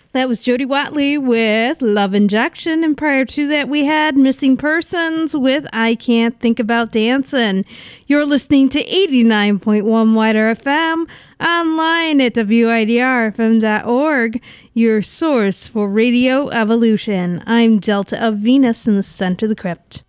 That was Jody Watley with Love Injection, and prior to that we had Missing Persons with I Can't Think About Dancing. You're listening to 89.1 Wider FM, online at WIDRFM.org, your source for radio evolution. I'm Delta of Venus in the center of the crypt.